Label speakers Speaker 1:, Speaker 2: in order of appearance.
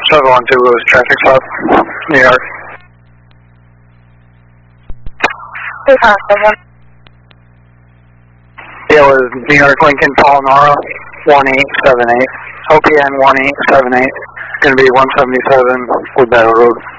Speaker 1: 712 was traffic stop, New York.
Speaker 2: 257.
Speaker 1: Yeah, it was New York Lincoln Polonara 1878. OPN 1878. Going to be 177 Woodbattle Road.